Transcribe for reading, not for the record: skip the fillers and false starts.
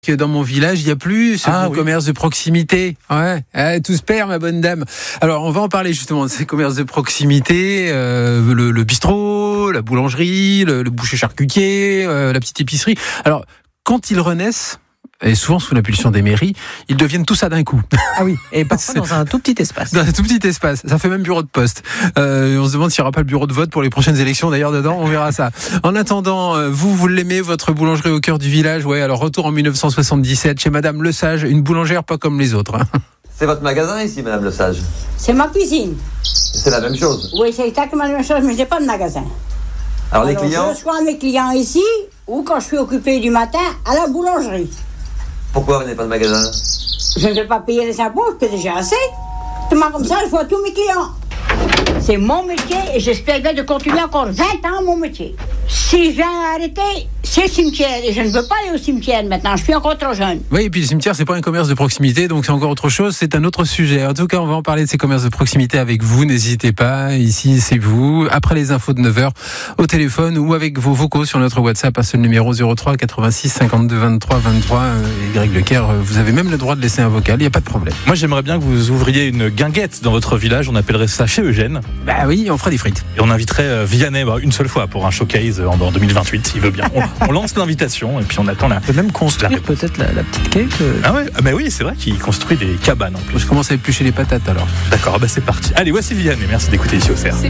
Que dans mon village, il n'y a plus ce commerce de proximité. Ouais, tout se perd, ma bonne dame. Alors, on va en parler justement de ces commerces de proximité, le bistrot, la boulangerie, le boucher charcutier, la petite épicerie. Alors, quand ils renaissent, et souvent sous l'impulsion des mairies, ils deviennent tout ça d'un coup. Ah oui, et parfois dans un tout petit espace. Dans un tout petit espace. Ça fait même bureau de poste. On se demande s'il n'y aura pas le bureau de vote pour les prochaines élections d'ailleurs dedans, on verra ça. En attendant, vous l'aimez, votre boulangerie au cœur du village. Ouais, alors retour en 1977 chez Madame Lesage, une boulangère pas comme les autres. C'est votre magasin ici, Madame Lesage? C'est ma cuisine. C'est la même chose? Oui, c'est exactement la même chose, mais je n'ai pas de magasin. Alors les clients? Je reçois mes clients ici, ou quand je suis occupé du matin, à la boulangerie. Pourquoi vous n'avez pas de magasin? Je ne vais pas payer les impôts, je paie déjà assez. Comme ça, je vois tous mes clients. C'est mon métier et j'espère bien de continuer encore 20 ans mon métier. Si je viens arrêter, c'est le cimetière. Et je ne veux pas aller au cimetière maintenant, je suis encore trop jeune. Oui, et puis le cimetière, c'est pas un commerce de proximité, donc c'est encore autre chose, c'est un autre sujet. En tout cas, on va en parler de ces commerces de proximité avec vous, n'hésitez pas. Ici, c'est vous. Après les infos de 9h, au téléphone ou avec vos vocaux sur notre WhatsApp à ce numéro 03 86 52 23 23. Greg Lecaire, vous avez même le droit de laisser un vocal, il n'y a pas de problème. Moi, j'aimerais bien que vous ouvriez une guinguette dans votre village, on appellerait ça chez Eugène. Bah oui, on fera des frites. Et on inviterait Vianney une seule fois pour un showcase en 2028, il veut bien. On lance l'invitation et puis on attend la... On peut même construire peut-être la petite cake. Ah ouais, mais oui, c'est vrai qu'il construit des cabanes en plus. Je commence à éplucher les patates alors. D'accord, c'est parti. Allez, voici Vianney, merci d'écouter ici au CR.